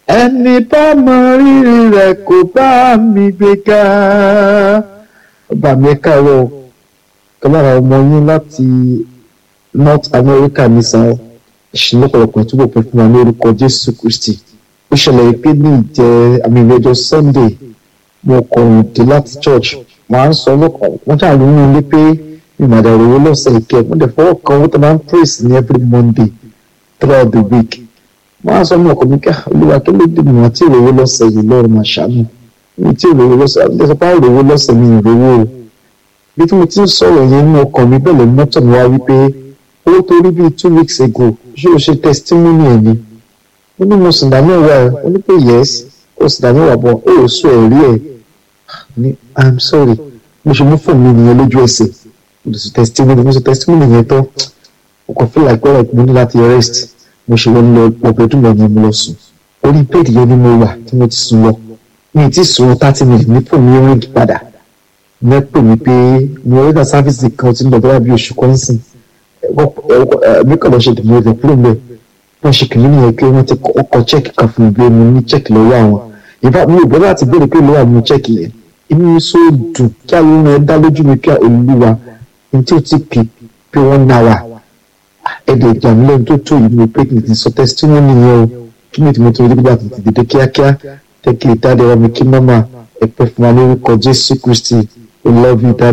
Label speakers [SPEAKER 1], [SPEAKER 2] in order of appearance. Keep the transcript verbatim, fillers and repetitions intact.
[SPEAKER 1] ẹni bá mọ rírì rẹ̀ kò bá mi gbéga. Ọba mi káàárọ̀ kọ́lára ọmọ yín láti North America ní sáà ìṣìlọ́pọ̀lọpọ̀ túbọ̀ pẹ́ fún wa ní orúkọ Jésù Kristi. Ó ṣẹlẹ̀ pé ní ìjẹ́ àmì ìrẹ́jọ Sunday mo kọ̀rùn dé láti church máa ń sọ lọ́kàn wọ́n ṣáà ló ní ilé pé ìmọ̀dà ìròwó lọ́sẹ̀ ìkẹ́ wọ́n dẹ̀ fọwọ́ kan owó tó máa ń praise ní every Monday throughout the week. Wọ́n á sọ ní ọkọ̀ mi ká olúwa tó ló dé ìwọ̀n tí ìròwó lọ́sẹ̀ yìí lọ́rùn máa ṣàánú mi tí ìròwó lọ́sẹ̀ àti ìjọba ìròwó lọ́sẹ̀ mi ìròwó o. Bí tí mo ti ń sọ̀rọ̀ yẹn ní ọkàn mi bẹ̀rẹ̀ mọ́tò mi wá wípé owó tó rí bíi two weeks ago ṣé o ṣe testimony ẹ̀ ni? Ó ní mo sì dá mẹ́wàá ẹ̀ ó ní pé yes ó sì dá mẹ́wàá bọ̀ ó sọ ẹ̀rí ẹ̀ ní I'm sorry mo ṣe mú fún mi nìyẹn lójú ẹsẹ̀ mo sì testimony mo sì testimony yẹn tán mo kàn feel like well mo ní láti rest mo ṣe wọ́n lọ ọ̀bẹ̀dún lọ yẹn mo lọ sùn orí bẹ́ẹ̀dì yẹn ni mo wà tí mo ti sùn lọ mi ì tí sùn thirty minutes ní fún mi ring padà mẹ́pò mi pé mo rí ká sáfíìsì kan tí ń lọ bẹ́ẹ̀ bí oṣù kan sìn mi kàn lọ ṣe ìdìbò ẹ̀dẹ̀ kúrò mẹ́ wọ́n ṣe kìlí nìyẹn pé wọ́n ti kọ́ chẹ́ẹ̀kì kan fún mi bí mo ní chẹ́ẹ̀kì lọ́wọ́ àwọn ìbá mi ò gbọ́dọ̀ láti béèrè pé lọ́wọ́ àwọn chẹ́ẹ̀kì yẹn inú mi sọ dùn kí àwọn ẹ̀ dá lójú mi pé olúwa ní tí ó ti pè pé wọ́n ná wa ẹ̀dẹ̀ ìjàmílẹ̀ tó tó yìí mo pé kì í sọ testimony yẹn o kí ni tìmọ̀tò ìdígbà tètè dédé kíákíá tẹ́kì ìtàdé wa mi kí mọ́mà ẹ̀pẹ́ fún wa lórúkọ Jésù Kristi we love you dad.